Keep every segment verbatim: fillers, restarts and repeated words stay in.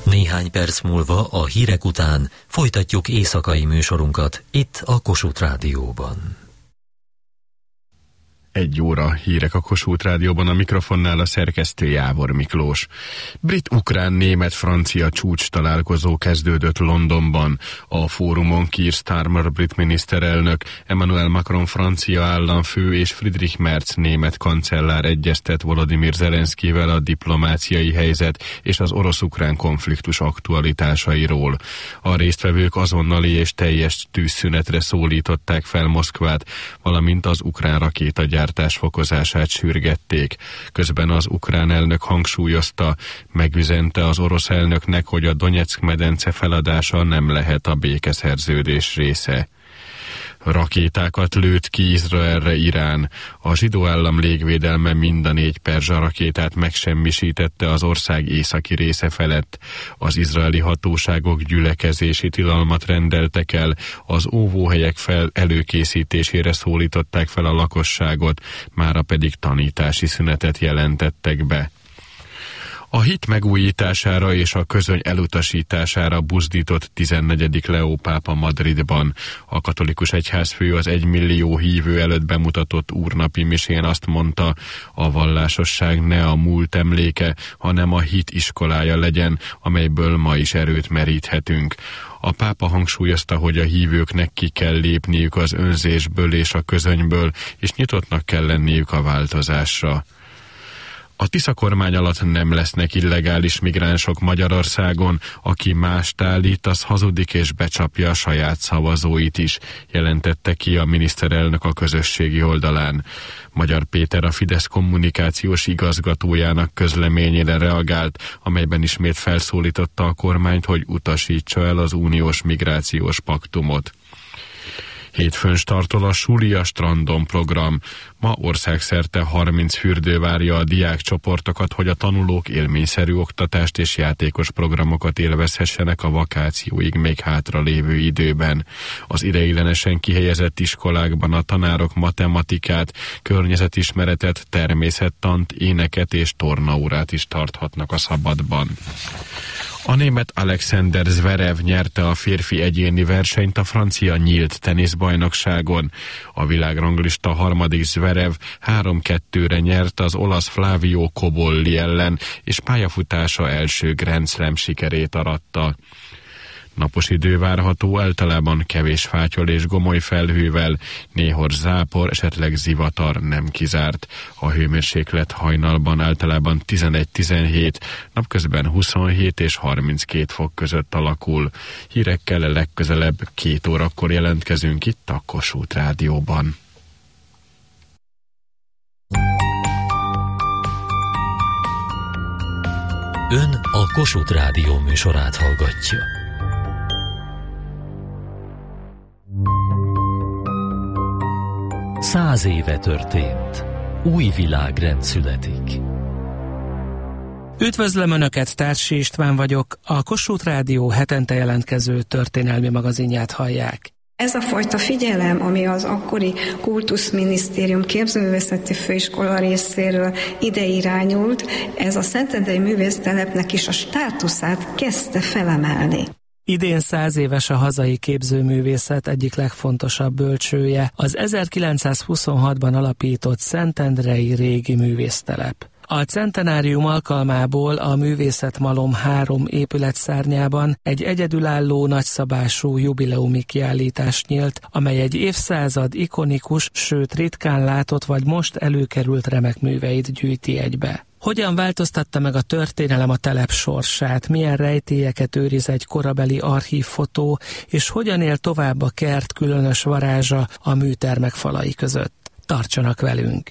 Néhány perc múlva a hírek után folytatjuk éjszakai műsorunkat itt a Kossuth Rádióban. Egy óra hírek a Kossuth Rádióban, a mikrofonnál a szerkesztő Jávor Miklós. Brit-ukrán-német-francia csúcs találkozó kezdődött Londonban. A fórumon Keir Starmer brit miniszterelnök, Emmanuel Macron francia államfő és Friedrich Merz német kancellár egyeztet Volodymyr Zelenszkijvel a diplomáciai helyzet és az orosz-ukrán konfliktus aktualitásairól. A résztvevők azonnali és teljes tűzszünetre szólították fel Moszkvát, valamint az ukrán rakétagyár fokozását sürgették. Közben az ukrán elnök hangsúlyozta, megüzente az orosz elnöknek, hogy a Donyeck medence feladása nem lehet a békeszerződés része. Rakétákat lőtt ki Izraelre Irán. A zsidó állam légvédelme mind a négy perzsa rakétát megsemmisítette az ország északi része felett. Az izraeli hatóságok gyülekezési tilalmat rendeltek el, az óvóhelyek fel előkészítésére szólították fel a lakosságot, mára pedig tanítási szünetet jelentettek be. A hit megújítására és a közöny elutasítására buzdított tizennegyedik Leó pápa Madridban. A katolikus egyházfő az egymillió hívő előtt bemutatott úrnapi misén azt mondta, a vallásosság ne a múlt emléke, hanem a hit iskolája legyen, amelyből ma is erőt meríthetünk. A pápa hangsúlyozta, hogy a hívőknek ki kell lépniük az önzésből és a közönyből, és nyitottnak kell lenniük a változásra. A Tisza kormány alatt nem lesznek illegális migránsok Magyarországon, aki mást állít, az hazudik és becsapja a saját szavazóit is, jelentette ki a miniszterelnök a közösségi oldalán. Magyar Péter, a Fidesz kommunikációs igazgatójának közleményére reagált, amelyben ismét felszólította a kormányt, hogy utasítsa el az uniós migrációs paktumot. Hétfőn startol a Suli a strandon program. Ma országszerte harminc fürdő várja a diákcsoportokat, hogy a tanulók élményszerű oktatást és játékos programokat élvezhessenek a vakációig még hátra lévő időben. Az ideiglenesen kihelyezett iskolákban a tanárok matematikát, környezetismeretet, természettant, éneket és tornaórát is tarthatnak a szabadban. A német Alexander Zverev nyerte a férfi egyéni versenyt a francia nyílt teniszbajnokságon. A világranglista harmadik Zverev három kettőre nyert az olasz Flavio Cobolli ellen, és pályafutása első Grand Slam sikerét aratta. Napos idő várható, általában kevés fátyol és gomoly felhővel, néhol zápor, esetleg zivatar nem kizárt. A hőmérséklet hajnalban általában tizenegy-tizenhét, napközben huszonhét és harminckét fok között alakul. Hírekkel legközelebb két órakor jelentkezünk itt a Kossuth Rádióban. Ön a Kossuth Rádió műsorát hallgatja. Száz éve történt. Új világrend születik. Üdvözlöm Önöket, Társi István vagyok, a Kossuth Rádió hetente jelentkező történelmi magazinját hallják. Ez a fajta figyelem, ami az akkori Kultuszminisztérium képzőművészeti főiskola részéről ide irányult, ez a Szentendrei művésztelepnek is a státuszát kezdte felemelni. Idén száz éves a hazai képzőművészet egyik legfontosabb bölcsője, az ezerkilencszázhuszonhatban alapított Szentendrei régi művésztelep. A centenárium alkalmából a Művészetmalom három épületszárnyában egy egyedülálló nagyszabású jubileumi kiállítás nyílt, amely egy évszázad ikonikus, sőt ritkán látott vagy most előkerült remek műveit gyűjti egybe. Hogyan változtatta meg a történelem a telep sorsát, milyen rejtélyeket őriz egy korabeli archívfotó, és hogyan él tovább a kert különös varázsa a műtermek falai között. Tartsanak velünk!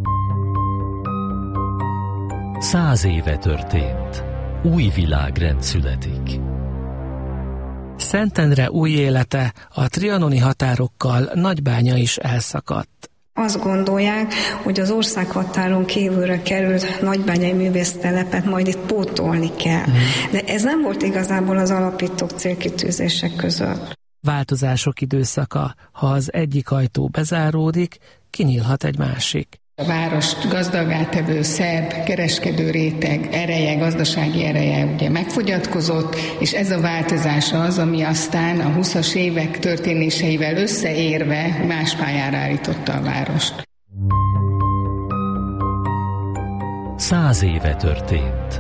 Száz éve történt. Új világrend születik. Szentendre új élete, a trianoni határokkal Nagybánya is elszakadt. Azt gondolják, hogy az országhatáron kívülre került nagybányai művésztelepet majd itt pótolni kell. De ez nem volt igazából az alapítók célkitűzések között. Változások időszaka, ha az egyik ajtó bezáródik, kinyílhat egy másik. A várost gazdaggá tevő szerb kereskedő réteg ereje, gazdasági ereje ugye megfogyatkozott, és ez a változás az, ami aztán a huszas évek történéseivel összeérve más pályára állította a várost. Száz éve történt.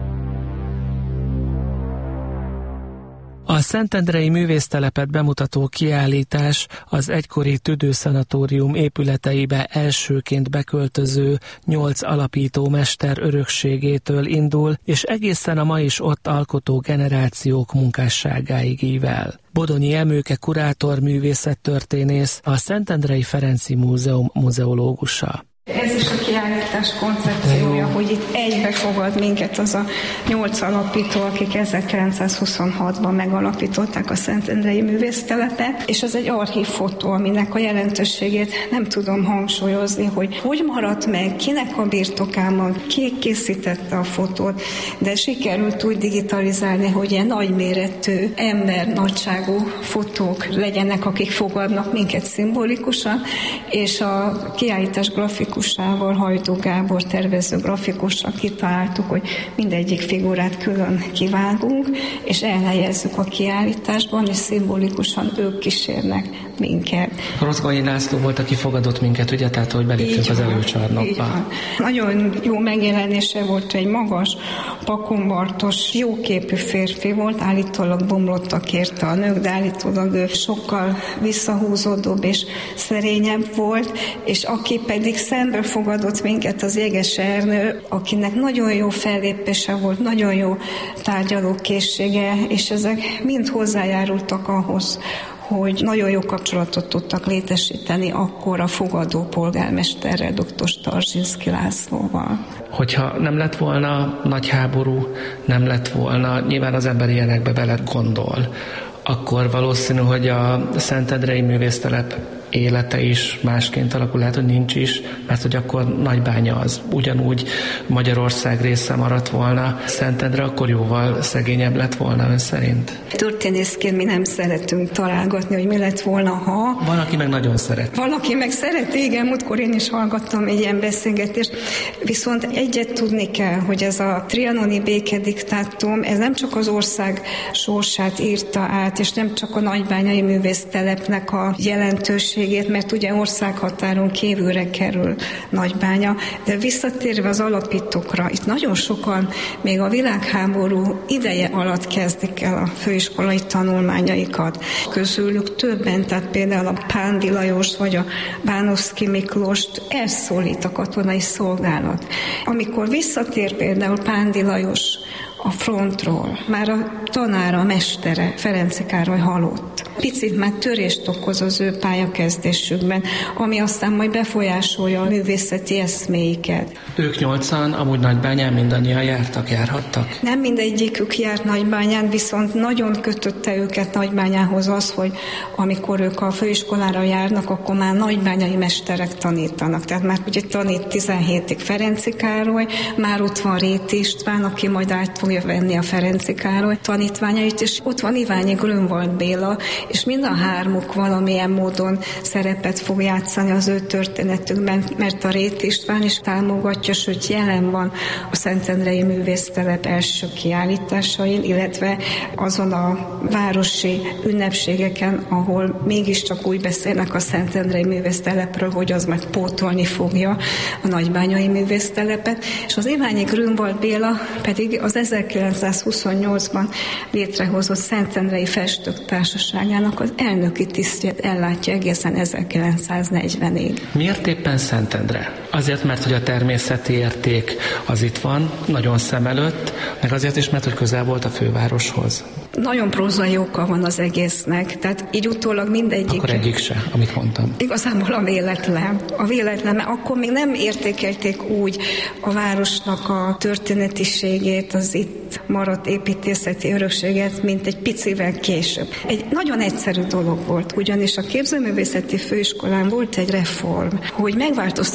A Szentendrei Művésztelepet bemutató kiállítás az egykori tüdőszanatórium épületeibe elsőként beköltöző nyolc alapító mester örökségétől indul, és egészen a ma is ott alkotó generációk munkásságáig ível. Bodonyi Emőke kurátor, művészettörténész, a Szentendrei Ferenczy Múzeum muzeológusa. Ez is a kiállítás koncepciója, hogy itt egybe fogad minket az a nyolc alapító, akik ezerkilencszázhuszonhatban megalapították a Szentendrei Művésztelepet, és ez egy archívfotó, aminek a jelentőségét nem tudom hangsúlyozni, hogy hogy maradt meg, kinek a birtokában, ki készítette a fotót, de sikerült úgy digitalizálni, hogy ilyen nagyméretű, ember nagyságú fotók legyenek, akik fogadnak minket szimbolikusan, és a kiállítás grafikus Hajdú Gábor tervező grafikussal kitaláltuk, hogy mindegyik figurát külön kivágunk, és elhelyezzük a kiállításban, és szimbolikusan ők kísérnek minket. Rozgonyi László volt, aki fogadott minket, ugye, tehát hogy beléptünk az előcsarnokba. Nagyon jó megjelenése volt, egy magas, pakombartos, jóképű férfi volt, állítólag bomlottak érte a nők, de állítólag ő sokkal visszahúzódóbb és szerényebb volt, és aki pedig szembe fogadott minket, az Jéges Ernő, akinek nagyon jó fellépése volt, nagyon jó tárgyalókészsége, és ezek mind hozzájárultak ahhoz, hogy nagyon jó kapcsolatot tudtak létesíteni akkor a fogadó polgármesterrel, dr. Starzsinszky Lászlóval. Hogyha nem lett volna nagy háború, nem lett volna, nyilván az ember ilyenekbe bele gondol, akkor valószínű, hogy a Szentendrei Művésztelep élete is másként alakul, lehet, hogy nincs is, mert hogy akkor Nagybánya az ugyanúgy Magyarország része maradt volna, Szentendre akkor jóval szegényebb lett volna ön szerint? Történészként mi nem szeretünk találgatni, hogy mi lett volna, ha... Van, aki meg nagyon szeret. Valaki meg szeret, igen, múltkor én is hallgattam egy ilyen beszélgetést, viszont egyet tudni kell, hogy ez a trianoni békediktátum, ez nem csak az ország sorsát írta át, és nem csak a nagybányai művésztelepnek a jelentőségét, mert ugye országhatáron kívülre kerül Nagybánya, de visszatérve az alapítókra, itt nagyon sokan még a világháború ideje alatt kezdik el a főiskolai tanulmányaikat. Közülük többen, tehát például a Pándi Lajos vagy a Bánovszky Miklóst elszólít a katonai szolgálat. Amikor visszatér például Pándi Lajos a frontról, már a tanára, a mestere, Ferenczy Károly halott. Picit már törést okoz az ő pályakezdésükben, ami aztán majd befolyásolja a művészeti eszméiket. Ők nyolcan amúgy Nagybányán mindannyian jártak, járhattak? Nem mindegyikük járt Nagybányán, viszont nagyon kötötte őket Nagybányához az, hogy amikor ők a főiskolára járnak, akkor már nagybányai mesterek tanítanak. Tehát már ugye tanít tizenhétig Ferenczy Károly, már ott van Réti István, aki majd át fogja venni a Ferenczy Károly tanítványait, és ott van Iványi Grünwald Béla, és mind a hármuk valamilyen módon szerepet fog játszani az ő történetükben, mert a Réti István is támogatja, sőt jelen van a Szentendrei Művésztelep első kiállításain, illetve azon a városi ünnepségeken, ahol mégiscsak úgy beszélnek a Szentendrei Művésztelepről, hogy az meg pótolni fogja a nagybányai művésztelepet, és az Iványi Grünwald Béla pedig az ezerkilencszázhuszonnyolcban létrehozott Szentendrei Festők Társaságának az elnöki tisztjét ellátja egészen ezerkilencszáznegyvenig. Miért éppen Szentendre? Azért, mert hogy a természeti érték az itt van, nagyon szem előtt, meg azért is, mert hogy közel volt a fővároshoz. Nagyon prózai oka van az egésznek, tehát így utólag mindegyik... Akkor egyik se, amit mondtam. Igazából a véletlen. A véletlen, mert akkor még nem értékelték úgy a városnak a történetiségét, az itt maradt építészeti örökséget, mint egy picivel később. Egy nagyon egyszerű dolog volt, ugyanis a képzőművészeti főiskolán volt egy reform, hogy megváltoztatták az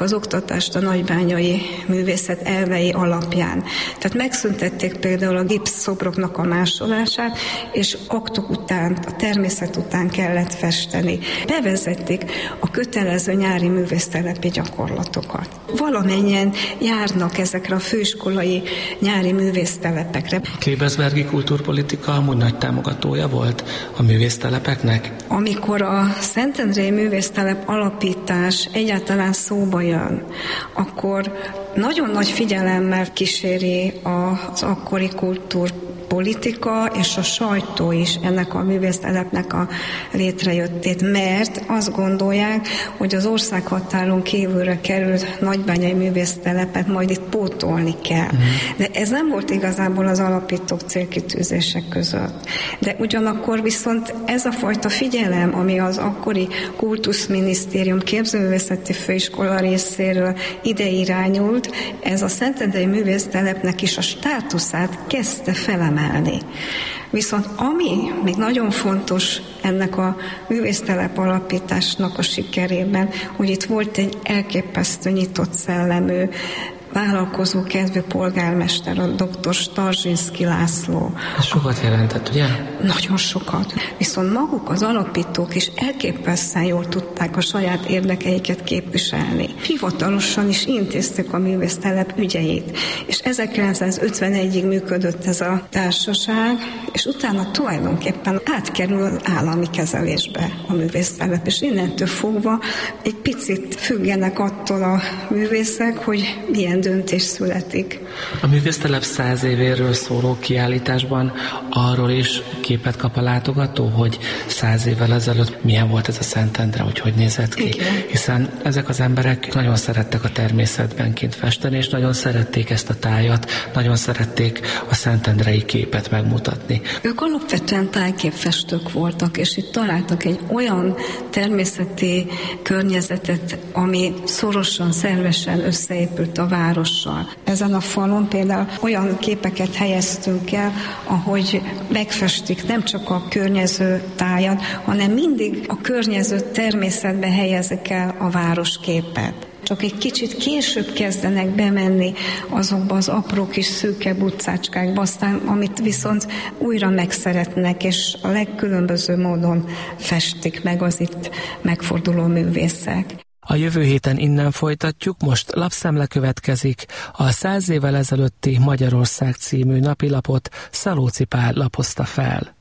az oktatást a nagybányai művészet elvei alapján. Tehát megszüntették például a gipszszobroknak a másolását, és aktok után, a természet után kellett festeni. Bevezették a kötelező nyári művésztelepi gyakorlatokat. Valamennyien járnak ezekre a főiskolai nyári művésztelepekre. A Klebersbergi kultúrpolitika amúgy nagy támogatója volt a művésztelepeknek? Amikor a Szentendrei művésztelep alapítás egyáltalán szóba jön, akkor nagyon nagy figyelemmel kíséri az akkori kultúrpolitika és a sajtó is ennek a művésztelepnek a létrejöttét, mert azt gondolják, hogy az országhatáron kívülre került nagybányai művésztelepet majd itt pótolni kell. Mm. De ez nem volt igazából az alapítók célkitűzések között. De ugyanakkor viszont ez a fajta figyelem, ami az akkori kultuszminisztérium képzőművészeti főiskola részéről ide irányult, ez a Szentendrei művésztelepnek is a státuszát kezdte felemelni. Viszont ami még nagyon fontos ennek a művésztelep alapításnak a sikerében, hogy itt volt egy elképesztő nyitott szellemű, vállalkozó kedvű polgármester, a doktor Starzsinszky László. Ez sokat jelentett, ugye? Nagyon sokat. Viszont maguk az alapítók is elképesztően jól tudták a saját érdekeiket képviselni. Hivatalosan is intézték a művésztelep ügyeit, és ezerkilencszázötvenegyig működött ez a társaság, és utána tulajdonképpen átkerül állami kezelésbe a művésztelep, és innentől fogva egy picit függenek attól a művészek, hogy milyen döntés születik. A művésztelep száz évéről szóló kiállításban arról is képet kap a látogató, hogy száz évvel ezelőtt milyen volt ez a Szentendre, hogy hogy nézett ki. Igen. Hiszen ezek az emberek nagyon szerettek a természetben kint festeni, és nagyon szerették ezt a tájat, nagyon szerették a szentendrei képet megmutatni. Ők alapvetően tájképfestők voltak, és itt találtak egy olyan természeti környezetet, ami szorosan, szervesen összeépült a várossal. Ezen a falon például olyan képeket helyeztünk el, ahogy megfestik nem csak a környező tájat, hanem mindig a környező természetbe helyezik el a városképet. Csak egy kicsit később kezdenek bemenni azokba az apró kis szűkebb utcácskákba, aztán amit viszont újra megszeretnek, és a legkülönböző módon festik meg az itt megforduló művészek. A jövő héten innen folytatjuk, most lapszemle következik. A száz évvel ezelőtti Magyarország című napilapot Szalóci Pál lapozta fel.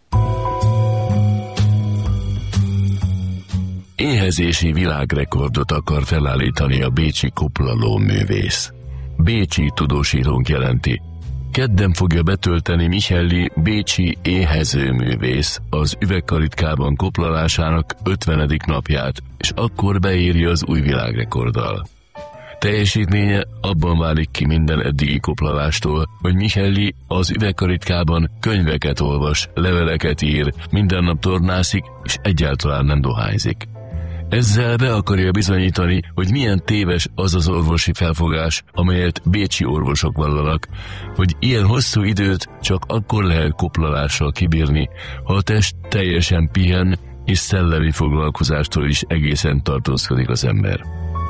Éhezési világrekordot akar felállítani a bécsi koplaló művész. Bécsi tudósítónk jelenti. Kedden fogja betölteni Michelli bécsi éhezőművész az üvegkaritkában koplalásának ötvenedik napját, és akkor beírja az új világrekorddal. Teljesítménye abban válik ki minden eddigi koplalástól, hogy Michelli az üvegkaritkában könyveket olvas, leveleket ír, minden nap tornászik, és egyáltalán nem dohányzik. Ezzel be akarja bizonyítani, hogy milyen téves az az orvosi felfogás, amelyet bécsi orvosok vallanak, hogy ilyen hosszú időt csak akkor lehet koplalással kibírni, ha a test teljesen pihen, és szellemi foglalkozástól is egészen tartózkodik az ember.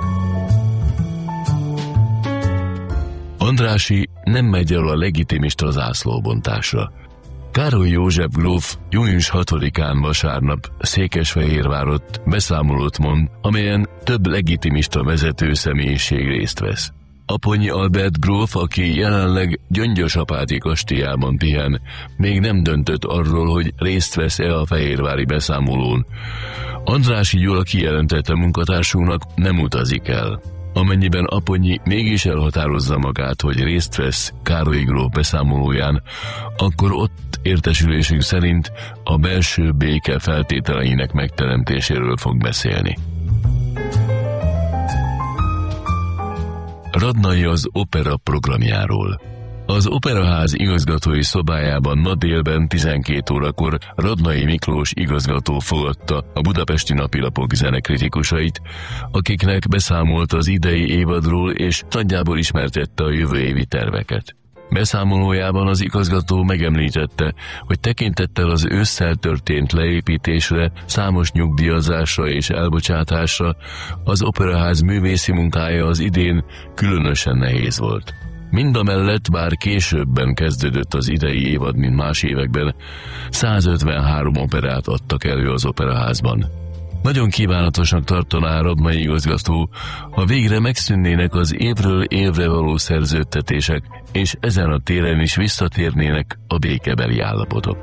Andrássy nem megy el a legitimista zászlóbontásra. Károly József gróf június hatodikán vasárnap Székesfehérvárott beszámolót mond, amelyen több legitimista vezető személyiség részt vesz. Aponyi Albert gróf, aki jelenleg Gyöngyösapáti kastélyában pihen, még nem döntött arról, hogy részt vesz-e a fehérvári beszámolón. Andrássy Gyula kijelentette munkatársunknak, nem utazik el. Amennyiben Aponyi mégis elhatározza magát, hogy részt vesz Károly gróf beszámolóján, akkor ott értesülésünk szerint a belső béke feltételeinek megteremtéséről fog beszélni. Radnai az opera programjáról. Az Operaház igazgatói szobájában ma délben tizenkét órakor Radnai Miklós igazgató fogadta a budapesti napilapok zenekritikusait, akiknek beszámolt az idei évadról és nagyjából ismertette a jövő évi terveket. Beszámolójában az igazgató megemlítette, hogy tekintettel az ősszel történt leépítésre, számos nyugdíjazásra és elbocsátásra az Operaház művészi munkája az idén különösen nehéz volt. Mindamellett, bár későbben kezdődött az idei évad, mint más években, százötvenhárom operát adtak elő az Operaházban. Nagyon kívánatosnak tartaná a Radnai igazgató, ha végre megszűnnének az évről évre való szerződtetések, és ezen a téren is visszatérnének a békebeli állapotok.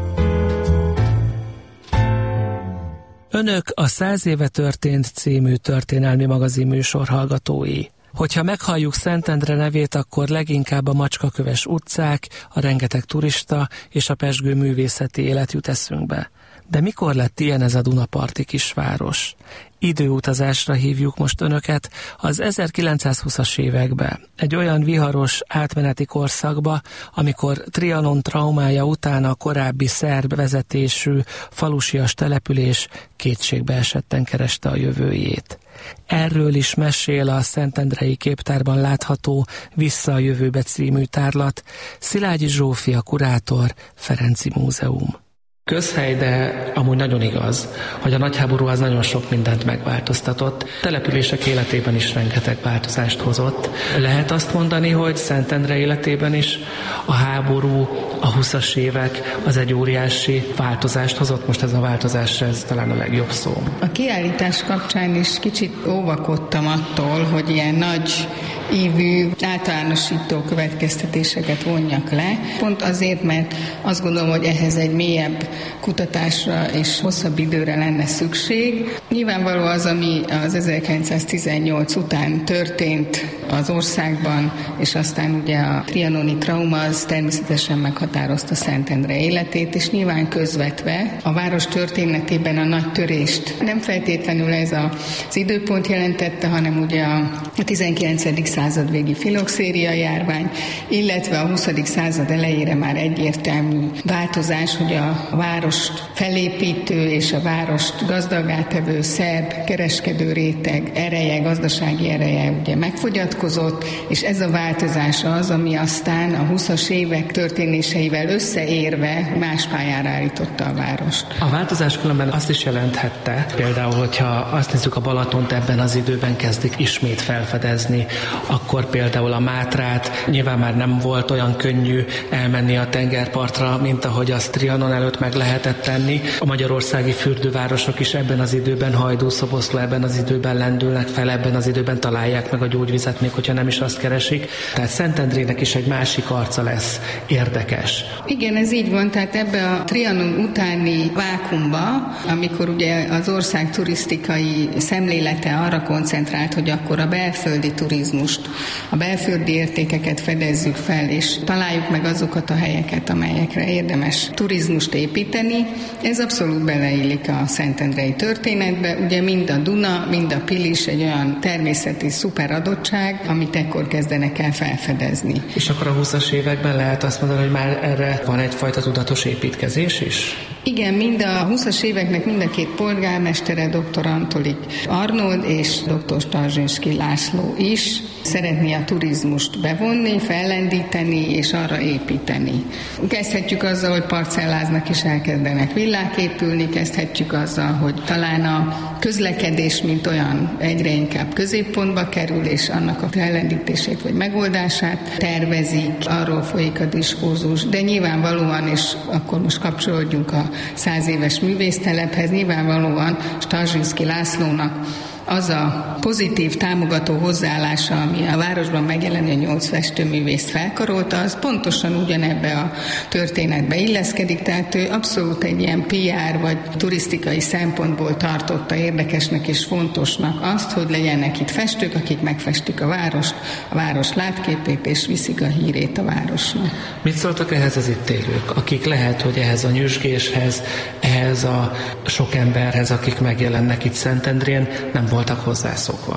Önök a Száz éve történt című történelmi magazin műsor hallgatói. Hogyha meghalljuk Szentendre nevét, akkor leginkább a Macskaköves utcák, a rengeteg turista és a pezsgő művészeti élet jut eszünkbe. De mikor lett ilyen ez a dunaparti kisváros? Időutazásra hívjuk most önöket az ezerkilencszázhúszas évekbe, egy olyan viharos átmeneti korszakba, amikor Trianon traumája után a korábbi szerb vezetésű falusias település kétségbe esetten kereste a jövőjét. Erről is mesél a Szentendrei Képtárban látható Vissza a jövőbe című tárlat, Szilágyi Zsófia kurátor, Ferenci Múzeum. Közhely, de amúgy nagyon igaz, hogy a nagyháború az nagyon sok mindent megváltoztatott. Települések életében is rengeteg változást hozott. Lehet azt mondani, hogy Szentendre életében is a háború, a huszas évek az egy óriási változást hozott. Most ez a változás, ez talán a legjobb szó. A kiállítás kapcsán is kicsit óvakodtam attól, hogy ilyen nagy ívű, általánosító következtetéseket vonjak le. Pont azért, mert azt gondolom, hogy ehhez egy mélyebb kutatásra és hosszabb időre lenne szükség. Nyilvánvaló az, ami az ezerkilencszáztizennyolc után történt az országban, és aztán ugye a trianoni trauma az természetesen meghatározta Szentendre életét, és nyilván közvetve a város történetében a nagy törést nem feltétlenül ez az időpont jelentette, hanem ugye a tizenkilencedik század végi filoxéria járvány, illetve a huszadik század elejére már egyértelmű változás, hogy a várost felépítő és a várost gazdagá tevő szerb kereskedő réteg ereje, gazdasági ereje ugye megfogyatkozott, és ez a változás az, ami aztán a huszas évek történéseivel összeérve más pályára állította a várost. A változás különben azt is jelenthette, például, hogyha azt nézzük, a Balatont ebben az időben kezdik ismét felfedezni, akkor például a Mátrát nyilván már nem volt olyan könnyű elmenni a tengerpartra, mint ahogy azt Trianon előtt meg lehetett tenni. A magyarországi fürdővárosok is ebben az időben, Hajdú, Szoboszló ebben az időben lendülnek fel, ebben az időben találják meg a gyógyvizet, még hogyha nem is azt keresik. Tehát Szentendrének is egy másik arca lesz. Érdekes. Igen, ez így van, tehát ebbe a Trianon utáni vákumba, amikor ugye az ország turisztikai szemlélete arra koncentrált, hogy akkor a belföldi turizmust, a belföldi értékeket fedezzük fel, és találjuk meg azokat a helyeket, amelyekre érdemes turizmust építeni. Ez abszolút beleillik a szentendrei történetbe. Ugye mind a Duna, mind a Pilis egy olyan természeti szuperadottság, amit ekkor kezdenek el felfedezni. És akkor a huszas években lehet azt mondani, hogy már erre van egyfajta tudatos építkezés is? Igen, mind a huszas éveknek mind a két polgármestere, doktor Antolik Arnold és doktor Starzsinszky László is szeretné a turizmust bevonni, fellendíteni és arra építeni. Kezdhetjük azzal, hogy parcelláznak és elkezdenek villák épülni, kezdhetjük azzal, hogy talán a közlekedés, mint olyan egyre inkább középpontba kerül, és annak a fellendítését vagy megoldását tervezik, arról folyik a diskurzus, de nyilvánvalóan, és akkor most kapcsolódjunk a száz éves művésztelephez, nyilvánvalóan Starzsinszky Lászlónak az a pozitív támogató hozzáállása, ami a városban megjelenő nyolc festőművészt felkarolta, az pontosan ugyanebbe a történetbe illeszkedik, tehát ő abszolút egy ilyen pé er vagy turisztikai szempontból tartotta érdekesnek és fontosnak azt, hogy legyenek itt festők, akik megfestik a várost, a város látképét és viszik a hírét a városnak. Mit szóltak ehhez az itt élők, akik lehet, hogy ehhez a nyüzsgéshez, ehhez a sok emberhez, akik megjelennek itt Szentendrén, nem voltak hozzászokva?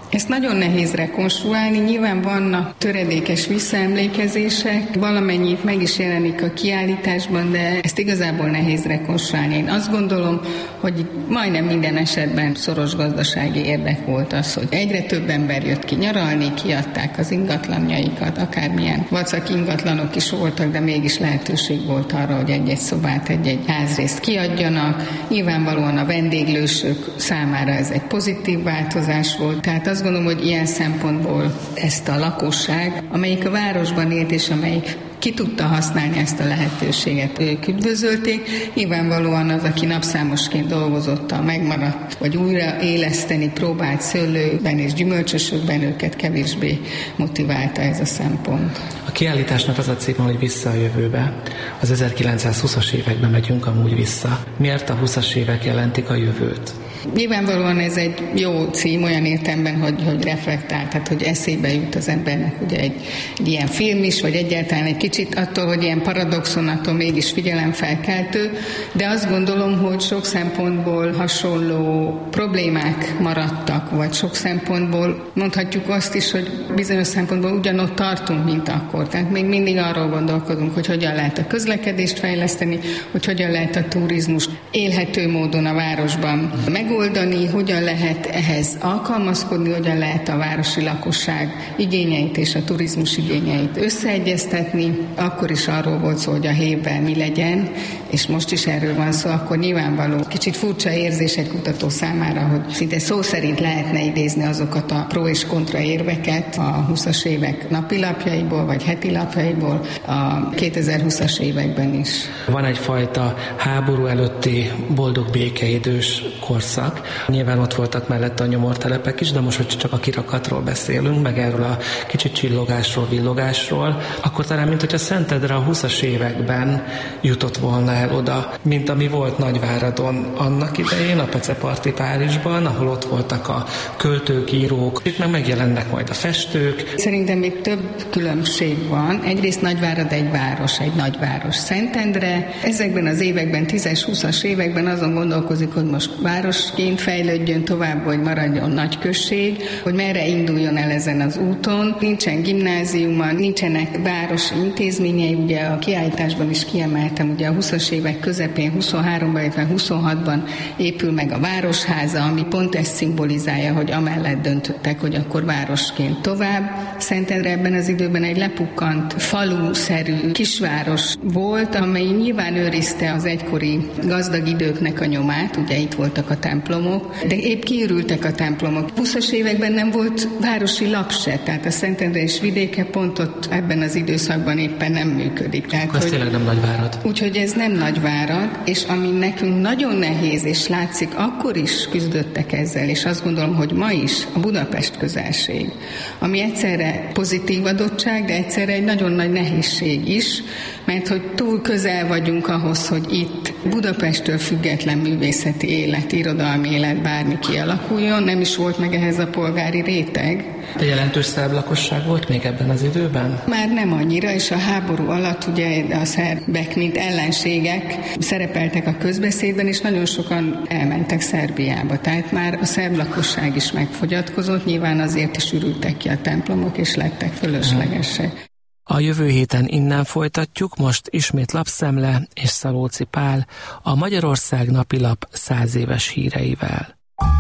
Ezt nagyon nehéz rekonstruálni, nyilván vannak töredékes visszaemlékezések, valamennyit meg is jelenik a kiállításban, de ezt igazából nehéz rekonstruálni. Én azt gondolom, hogy majdnem minden esetben szoros gazdasági érdek volt az, hogy egyre több ember jött ki nyaralni, kiadták az ingatlanjaikat, akármilyen vacak ingatlanok is voltak, de mégis lehetőség volt arra, hogy egy-egy szobát, egy-egy házrészt kiadjanak. Nyilvánvalóan a vendéglősök számára ez egy pozitív változás volt, tehát azt gondolom, hogy ilyen szempontból ezt a lakosság, amelyik a városban élt, és amelyik ki tudta használni ezt a lehetőséget, ők üdvözölték. Nyilvánvalóan az, aki napszámosként dolgozott, a megmaradt, vagy újra éleszteni próbált szőlőben és gyümölcsösökben, őket kevésbé motiválta ez a szempont. A kiállításnak az a címe, hogy Vissza a jövőbe. Az ezerkilencszázhúszas években megyünk amúgy vissza. Miért a húszas évek jelentik a jövőt? Nyilvánvalóan ez egy jó cím olyan értelemben, hogy, hogy reflektál, tehát hogy eszébe jut az embernek ugye egy, egy ilyen film is, vagy egyáltalán egy kicsit attól, hogy ilyen paradoxon, attól mégis figyelemfelkeltő, de azt gondolom, hogy sok szempontból hasonló problémák maradtak, vagy sok szempontból mondhatjuk azt is, hogy bizonyos szempontból ugyanott tartunk, mint akkor. Tehát még mindig arról gondolkodunk, hogy hogyan lehet a közlekedést fejleszteni, hogy hogyan lehet a turizmus élhető módon a városban megoldani, hogyan lehet ehhez alkalmazkodni, hogyan lehet a városi lakosság igényeit és a turizmus igényeit összeegyeztetni. Akkor is arról volt szó, hogy a hévvel mi legyen, és most is erről van szó, akkor nyilvánvaló. Kicsit furcsa érzés egy kutató számára, hogy szinte szó szerint lehetne idézni azokat a pro és kontra érveket a húszas évek napilapjaiból, vagy hetilapjaiból a kétezer-húszas években is. Van egyfajta háború előtti boldog békeidős korszak. Nyilván ott voltak mellett a nyomortelepek is, de most, hogy csak a kirakatról beszélünk, meg erről a kicsit csillogásról, villogásról, akkor talán, mint hogy a Szentendre a húszas években jutott volna el oda, mint ami volt Nagyváradon annak idején, a Peceparti Párizsban, ahol ott voltak a költők, írók, itt meg megjelennek majd a festők. Szerintem még több különbség van. Egyrészt Nagyvárad egy város, egy nagyváros. Szentendre ezekben az években, tízes-húszas években azon gondolkozik, hogy most városként fejlődjön tovább, vagy maradjon nagy község, hogy merre induljon el ezen az úton. Nincsen gimnáziuma, nincsenek városi intézményei, ugye a kiállításban is kiemeltem, ugye a húszas évek közepén, huszonháromban, illetve huszonhatban épül meg a Városháza, ami pont ezt szimbolizálja, hogy amellett döntöttek, hogy akkor városként tovább. Szentendre ebben az időben egy lepukkant faluszerű kisváros volt, amely nyilván őrizte az egykori gazdag időknek a nyomát, ugye itt voltak a templomok, de épp kiürültek a templomok. húszas években nem volt városi lap se, tehát a Szentendre és vidéke pont ott ebben az időszakban éppen nem működik. Tehát, ez tényleg nem Nagyvárad. Úgyhogy ez nem Nagyvárad, és ami nekünk nagyon nehéz, és látszik, akkor is küzdöttek ezzel, és azt gondolom, hogy ma is a Budapest közelség, ami egyszerre pozitív adottság, de egyszerre egy nagyon nagy nehézség is, mert hogy túl közel vagyunk ahhoz, hogy itt Budapesttől független művészeti élet, irodalmi élet bármi kialakuljon, nem is volt meg ehhez a polgári réteg. De jelentős szerb lakosság volt még ebben az időben? Már nem annyira, és a háború alatt ugye a szerbek, mint ellenségek szerepeltek a közbeszédben, és nagyon sokan elmentek Szerbiába. Tehát már a szerb lakosság is megfogyatkozott, nyilván azért is ürültek ki a templomok, és lettek fölöslegesek. A jövő héten innen folytatjuk, most ismét Lapszemle és Szalóci Pál a Magyarország napilap száz éves híreivel.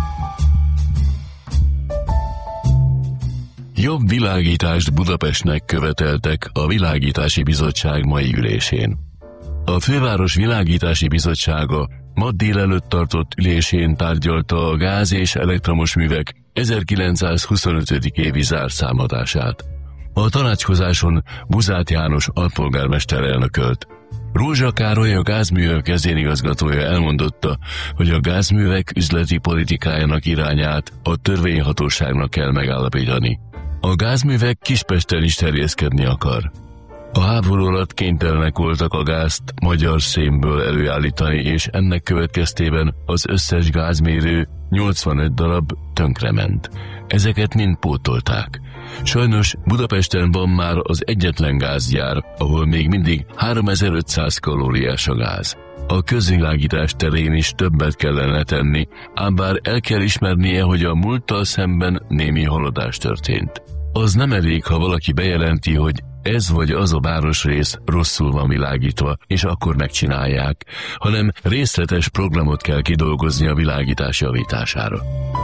Jobb világítást Budapestnek követeltek a Világítási Bizottság mai ülésén. A Főváros Világítási Bizottsága ma délelőtt tartott ülésén tárgyalta a gáz- és elektromos művek ezerkilencszázhuszonötödik évi zárszámadását. A tanácskozáson Buzát János alpolgármester elnökölt. Rózsa Károly, a gázművek vezérigazgatója elmondotta, hogy a gázművek üzleti politikájának irányát a törvényhatóságnak kell megállapítani. A gázművek Kispesten is terjeszkedni akar. A háború alatt kénytelenek voltak a gázt magyar szénből előállítani, és ennek következtében az összes gázmérő nyolcvanöt darab tönkrement. Ezeket mind pótolták. Sajnos Budapesten van már az egyetlen gázgyár, ahol még mindig háromezer-ötszáz kalóriás a gáz. A közvilágítás terén is többet kellene tenni, ám bár el kell ismernie, hogy a múlttal szemben némi haladás történt. Az nem elég, ha valaki bejelenti, hogy ez vagy az a városrész rosszul van világítva, és akkor megcsinálják, hanem részletes programot kell kidolgozni a világítás javítására.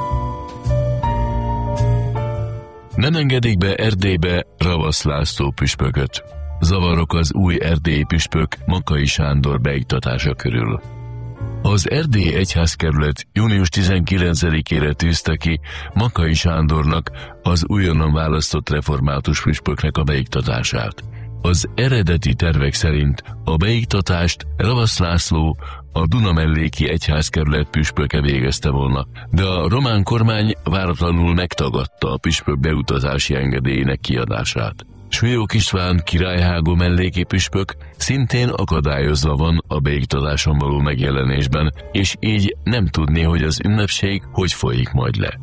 Nem engedik be Erdélybe Ravasz László püspököt. Zavarok az új erdélyi püspök Makkai Sándor beiktatása körül. Az Erdélyi Egyházkerület június tizenkilencedikére tűzte ki Makkai Sándornak, az újonnan választott református püspöknek a beiktatását. Az eredeti tervek szerint a beiktatást Ravasz László, a Dunamelléki Egyházkerület püspöke végezte volna, de a román kormány váratlanul megtagadta a püspök beutazási engedélyének kiadását. Súlyók István királyhágó melléki püspök szintén akadályozva van a beiktatáson való megjelenésben, és így nem tudné, hogy az ünnepség hogy folyik majd le.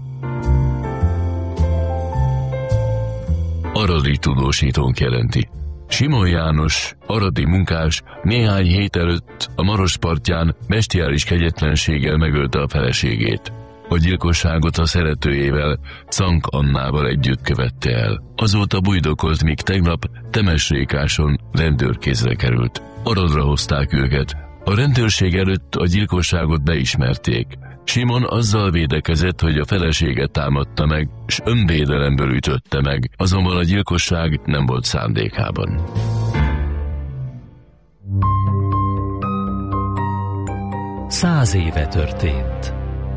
Aradi tudósítónk jelenti. Simon János, aradi munkás néhány hét előtt a Maros partján bestiális kegyetlenséggel megölte a feleségét. A gyilkosságot a szeretőjével, Czank Annával együtt követte el. Azóta bujdokolt, míg tegnap Temesrékáson rendőrkézre került. Aradra hozták őket. A rendőrség előtt a gyilkosságot beismerték. Simon azzal védekezett, hogy a feleséget támadta meg, s önvédelemből ütötte meg, azonban a gyilkosság nem volt szándékában. Száz éve történt.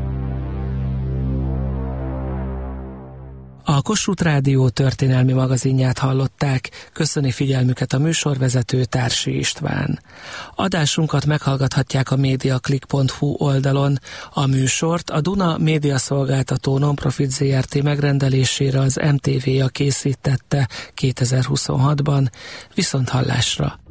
A Kossuth Rádió történelmi magazinját hallották, köszöni figyelmüket a műsorvezető Társi István. Adásunkat meghallgathatják a mediaclick pont hu oldalon, a műsort a Duna médiaszolgáltató Nonprofit zé er té megrendelésére az em té vé-a készítette kétezer-huszonhatban, viszont hallásra.